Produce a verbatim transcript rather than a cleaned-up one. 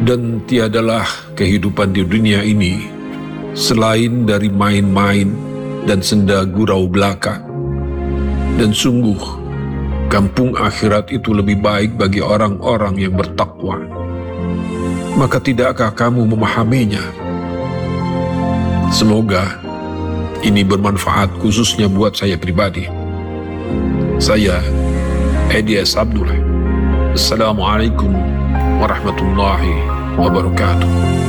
Dan tiadalah kehidupan di dunia ini selain dari main-main dan senda gurau belaka. Dan sungguh, kampung akhirat itu lebih baik bagi orang-orang yang bertakwa. Maka tidakkah kamu memahaminya? Semoga ini bermanfaat khususnya buat saya pribadi. Saya, Edi S. Abdullah. Assalamualaikum warahmatullahi wabarakatuh.